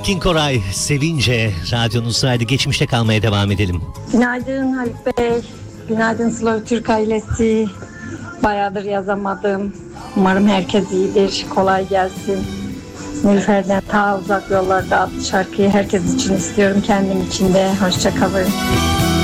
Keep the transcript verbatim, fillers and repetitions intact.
Erkin Koray sevince radyonuzdaydı. Geçmişte kalmaya devam edelim. Günaydın Haluk Bey. Günaydın Slow Türk ailesi. Bayağıdır yazamadım. Umarım herkes iyidir. Kolay gelsin. Nilüfer'den ta uzak yollarda adlı şarkıyı herkes için istiyorum. Kendim için de. Hoşça kalın.